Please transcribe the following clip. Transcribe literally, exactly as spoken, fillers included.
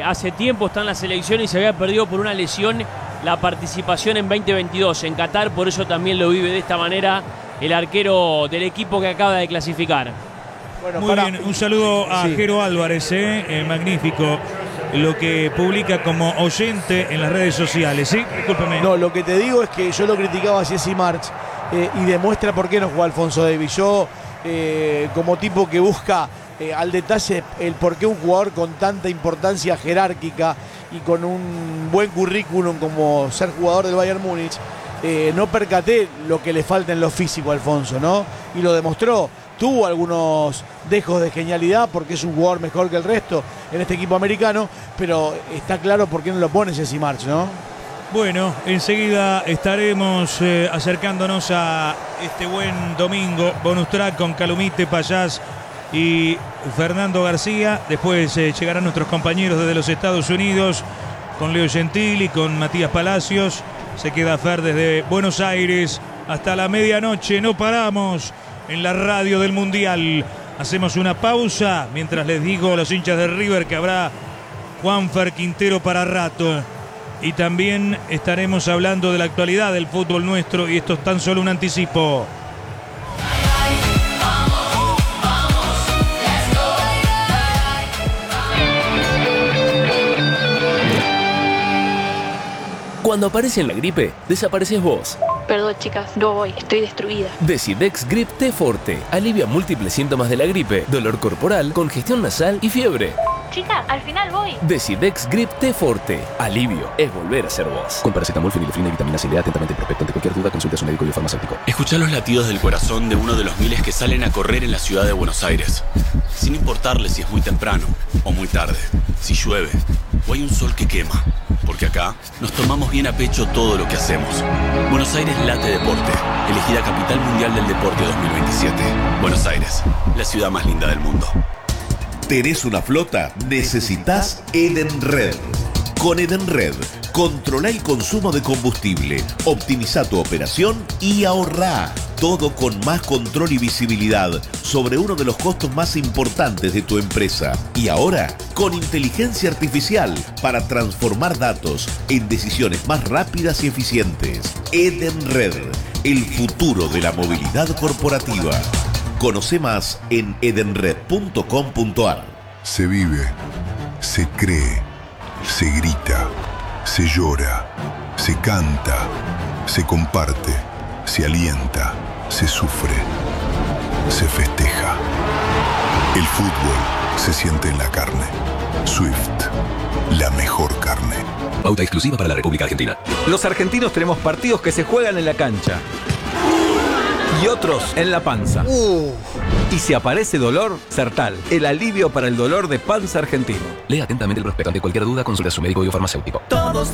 que hace tiempo está en la selección y se había perdido por una lesión la participación en veinte veintidós en Qatar, por eso también lo vive de esta manera el arquero del equipo que acaba de clasificar. Bueno, Muy para... bien, un saludo a sí. Jero Álvarez, eh, eh, magnífico lo que publica como oyente en las redes sociales, ¿sí? Discúlpeme. No, lo que te digo es que yo lo criticaba a Jesse March eh, y demuestra por qué no juega Alfonso Davies. Yo, eh, como tipo que busca eh, al detalle el por qué un jugador con tanta importancia jerárquica y con un buen currículum como ser jugador del Bayern Múnich, eh, no percaté lo que le falta en lo físico a Alfonso, ¿no? Y lo demostró. Tuvo algunos dejos de genialidad porque es un jugador mejor que el resto en este equipo americano, pero está claro por qué no lo pone Jesse March, ¿no? Bueno, enseguida estaremos eh, acercándonos a este buen domingo. Bonus track con Calumite, Payás y Fernando García. Después eh, llegarán nuestros compañeros desde los Estados Unidos con Leo Gentili, con Matías Palacios. Se queda Fer desde Buenos Aires hasta la medianoche. No paramos en la radio del Mundial. Hacemos una pausa mientras les digo a los hinchas de River que habrá Juanfer Quintero para rato. Y también estaremos hablando de la actualidad del fútbol nuestro, y esto es tan solo un anticipo. Cuando aparece la gripe, desapareces vos. Perdón, chicas, no voy, estoy destruida. Decidex Grip T Forte alivia múltiples síntomas de la gripe, dolor corporal, congestión nasal y fiebre. Chicas, al final voy. Decidex Grip T Forte. Alivio es volver a ser vos. Con paracetamol, fenilefrina y vitamina C. Lea atentamente el prospecto. Ante cualquier duda, consulte a su médico y farmacéutico. Escuchá los latidos del corazón de uno de los miles que salen a correr en la ciudad de Buenos Aires. Sin importarle si es muy temprano o muy tarde, si llueve o hay un sol que quema. Porque acá nos tomamos bien a pecho todo lo que hacemos. Buenos Aires late deporte. Elegida Capital Mundial del Deporte dos mil veintisiete. Buenos Aires, la ciudad más linda del mundo. ¿Tenés una flota? Necesitas Edenred. Con Edenred, controla el consumo de combustible, optimiza tu operación y ahorrá. Todo con más control y visibilidad sobre uno de los costos más importantes de tu empresa. Y ahora, con inteligencia artificial para transformar datos en decisiones más rápidas y eficientes. Edenred, el futuro de la movilidad corporativa. Conoce más en edenred punto com punto ar. Se vive, se cree, se grita, se llora, se canta, se comparte, se alienta, se sufre, se festeja. El fútbol se siente en la carne. Swift, la mejor carne. Pauta exclusiva para la República Argentina. Los argentinos tenemos partidos que se juegan en la cancha y otros en la panza. Uh. Y si aparece dolor, Sertal, el alivio para el dolor de panza argentino. Lea atentamente el prospecto. Ante cualquier duda, consulte a su médico y farmacéutico. Todos